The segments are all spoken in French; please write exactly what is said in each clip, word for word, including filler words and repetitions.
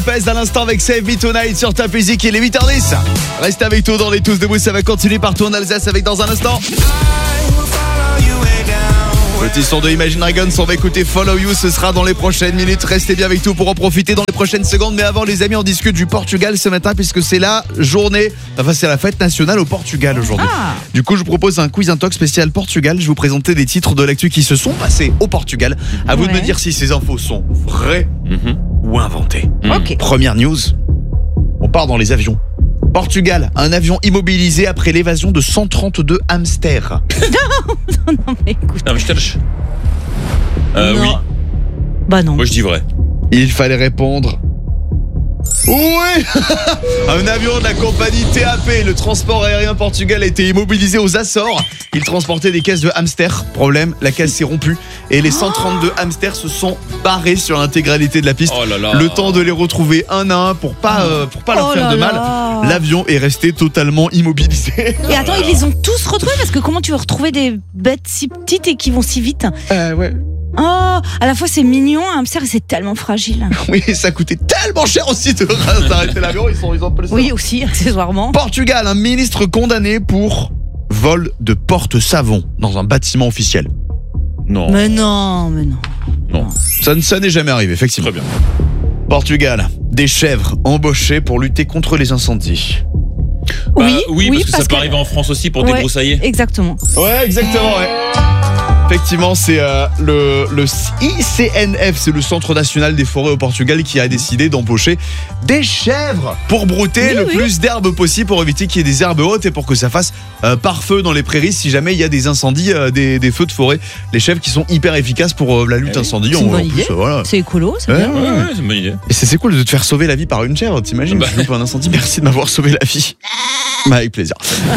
Pèse à l'instant avec Save Me Tonight sur Top Music, il est huit heures dix. Reste avec nous dans les Tous Debout, ça va continuer partout en Alsace avec dans un instant. Petit son de Imagine Dragons, on va écouter Follow You, ce sera dans les prochaines minutes. Restez bien avec nous pour en profiter dans les prochaines secondes. Mais avant les amis, on discute du Portugal ce matin puisque c'est la journée, enfin c'est la fête nationale au Portugal aujourd'hui. Ah. Du coup je vous propose un quiz intox spécial Portugal. Je vais vous présenter des titres de l'actu qui se sont passés au Portugal. À vous Ouais. de me dire si ces infos sont vraies Mhm. ou inventées. Ok. Première news, on part dans les avions. Portugal, un avion immobilisé après l'évasion de cent trente-deux hamsters. Non mais écoute. Non mais je cherche. Euh, Non. oui, Bah non. moi je dis vrai. Il fallait répondre. Oui. Un avion de la compagnie T A P, le transport aérien Portugal, a été immobilisé aux Açores. Il transportait des caisses de hamsters. Problème, la caisse s'est rompue et les cent trente-deux hamsters se sont barrés sur l'intégralité de la piste. Oh là là. Le temps de les retrouver un à un pour pas euh, pour pas leur Oh faire là de mal. là. L'avion est resté totalement immobilisé. Et attends, ils les ont tous retrouvés parce que comment tu veux retrouver des bêtes si petites et qui vont si vite? Euh, ouais. Oh, à la fois c'est mignon, un hamster c'est tellement fragile. Oui, ça coûtait tellement cher aussi de d'arrêter l'avion. Ils sont ils ont pas le temps. Oui aussi, accessoirement. Portugal, un ministre condamné pour vol de porte-savon dans un bâtiment officiel. Non. Mais non, mais non. Non. Ça, ne- ça n'est jamais arrivé, effectivement. Très bien. Portugal, des chèvres embauchées pour lutter contre les incendies. Bah, oui, oui, parce que ça peut que- arriver en France aussi pour Ouais. débroussailler. Exactement. Ouais, exactement, ouais. Effectivement, c'est euh, le, le I C N F, c'est le Centre National des Forêts au Portugal, qui a décidé d'embaucher des chèvres pour brouter Oui, le oui. plus d'herbes possible pour éviter qu'il y ait des herbes hautes et pour que ça fasse euh, pare-feu dans les prairies si jamais il y a des incendies, euh, des, des feux de forêt. Les chèvres qui sont hyper efficaces pour euh, la lutte Eh oui. incendie. C'est une en- en bonne plus, idée. euh, voilà. C'est écolo, c'est Ouais, bien. ouais, Ouais, ouais. ouais, c'est une bonne idée. Et c'est c'est cool de te faire sauver la vie par une chèvre, t'imagines? Bah. Tu loupes un incendie, merci de m'avoir sauvé la vie. Bah, avec plaisir.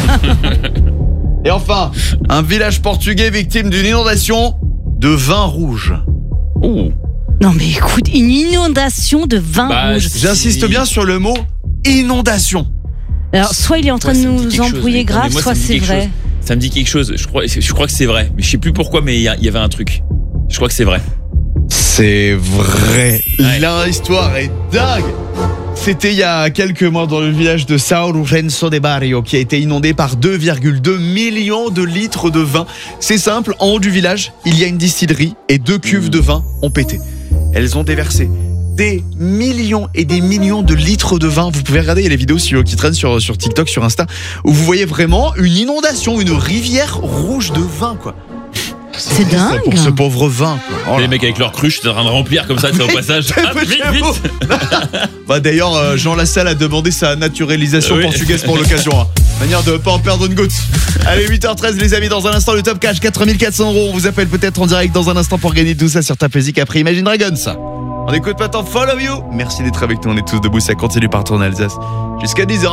Et enfin, un village portugais victime d'une inondation de vin rouge. Oh. Non mais écoute, une inondation de vin Bah, rouge. J'insiste bien sur le mot inondation. Alors soit il est en train Ouais, de ça me dit nous quelque chose, embrouiller mais- grave, mais moi, soit ça me dit c'est quelque vrai. chose. Ça me dit quelque chose. Je crois, je crois que c'est vrai. Mais je sais plus pourquoi, mais il y, a- il y avait un truc. Je crois que c'est vrai. C'est vrai. Ouais. L'histoire est dingue. C'était il y a quelques mois dans le village de São Lourenço de Barrio qui a été inondé par deux virgule deux millions de litres de vin. C'est simple, en haut du village, il y a une distillerie et deux cuves de vin ont pété. Elles ont déversé des millions et des millions de litres de vin. Vous pouvez regarder, il y a les vidéos sur- qui traînent sur, sur TikTok, sur Insta, où vous voyez vraiment une inondation, une rivière rouge de vin, quoi. C'est triste, dingue. pour ce pauvre vin, quoi. Oh là Les mecs avec leur cruche, t'es en train de remplir comme ça, c'est au passage. C'est Ah, vite, chez vite. vous. Bah d'ailleurs, euh, Jean Lassalle a demandé sa naturalisation Oui. portugaise pour l'occasion. Hein. Manière de pas en perdre une goutte. Allez, huit heures treize les amis, dans un instant le top cash, quatre mille quatre cents euros. On vous appelle peut-être en direct dans un instant pour gagner tout ça sur Top Music après Imagine Dragons. On écoute maintenant Follow You. Merci d'être avec nous, on est tous debout, ça continue partout en Alsace. Jusqu'à dix heures.